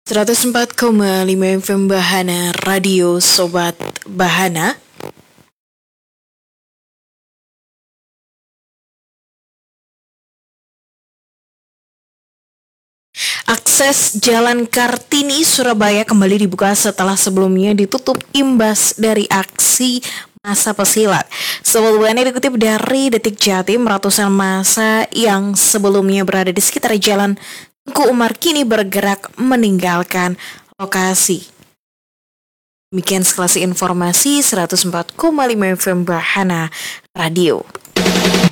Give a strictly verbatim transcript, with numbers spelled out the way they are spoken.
seratus empat koma lima F M Bahana Radio Sobat Bahana. Akses Jalan Kartini Surabaya kembali dibuka setelah sebelumnya ditutup imbas dari aksi massa pesilat. Sebelumnya dikutip dari Detik Jatim, ratusan massa yang sebelumnya berada di sekitar Jalan Tengku Umar kini bergerak meninggalkan lokasi. Demikian sekelas informasi seratus empat koma lima F M Bahana Radio.